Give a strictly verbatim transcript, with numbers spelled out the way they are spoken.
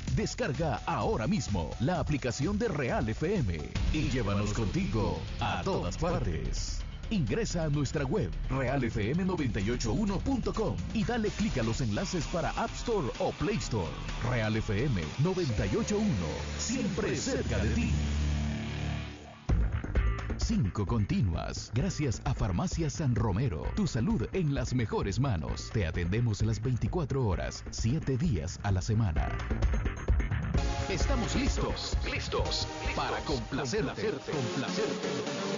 Descarga ahora mismo la aplicación de Real F M y llévanos contigo a todas partes. Ingresa a nuestra web real f m noventa y ocho punto uno punto com y dale clic a los enlaces para App Store o Play Store. Real F M noventa y ocho punto uno, siempre cerca de ti. Cinco continuas. Gracias a Farmacia San Romero. Tu salud en las mejores manos. Te atendemos las veinticuatro horas, siete días a la semana. Estamos listos, listos para complacerte. complacerte.